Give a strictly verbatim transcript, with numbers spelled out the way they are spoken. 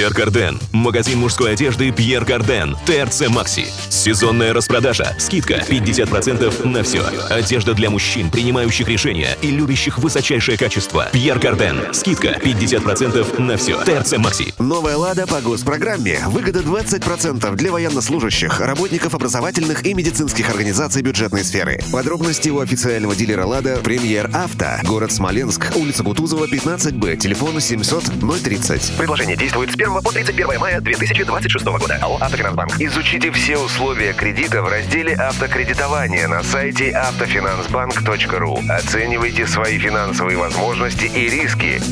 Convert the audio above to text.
Пьер Карден. Магазин мужской одежды Пьер Карден. ТРЦ Макси. Сезонная распродажа. Скидка пятьдесят процентов на все. Одежда для мужчин, принимающих решения и любящих высочайшее качество. Пьер Карден. Скидка пятьдесят процентов на все. ТРЦ Макси. Новая «Лада» по госпрограмме. Выгода двадцать процентов для военнослужащих, работников образовательных и медицинских организаций бюджетной сферы. Подробности у официального дилера «Лада» «Премьер Авто». Город Смоленск. Улица Кутузова, пятнадцать Б. Телефон семьсот ноль тридцать. Предложение действует с первого по тридцать первое мая две тысячи двадцать шестого года. АО «Автофинансбанк». Изучите все условия кредита в разделе «Автокредитование» на сайте автофинансбанк точка ру. Оценивайте свои финансовые возможности и риски.